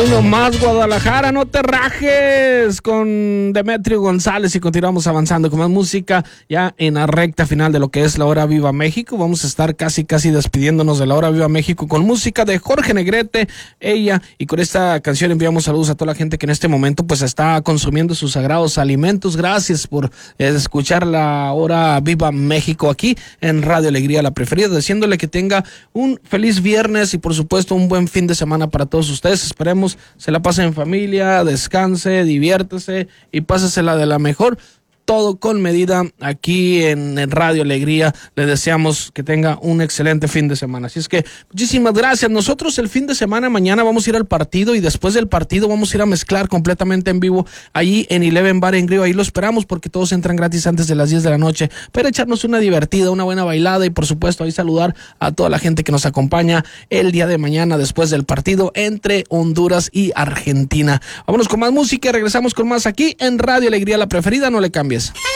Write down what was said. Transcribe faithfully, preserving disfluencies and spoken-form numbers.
nomás, Guadalajara, no te rajes, con Demetrio González, y continuamos avanzando con más música ya en la recta final de lo que es la Hora Viva México. Vamos a estar casi casi despidiéndonos de la Hora Viva México con música de Jorge Negrete, ella, y con esta canción enviamos saludos a toda la gente que en este momento pues está consumiendo sus sagrados alimentos. Gracias por eh, escuchar la Hora Viva México aquí en Radio Alegría, la preferida, deseándole que tenga un feliz viernes y por supuesto un buen fin de semana para todos ustedes. Esperemos se la pase en familia, descanse, diviértese y pásesela de la mejor. Todo con medida aquí en, en Radio Alegría. Le deseamos que tenga un excelente fin de semana. Así es que muchísimas gracias. Nosotros el fin de semana mañana vamos a ir al partido y después del partido vamos a ir a mezclar completamente en vivo allí en Eleven Bar en Río. Ahí lo esperamos porque todos entran gratis antes de las diez de la noche para echarnos una divertida, una buena bailada y por supuesto ahí saludar a toda la gente que nos acompaña el día de mañana después del partido entre Honduras y Argentina. Vámonos con más música y regresamos con más aquí en Radio Alegría, la preferida. No le cambies.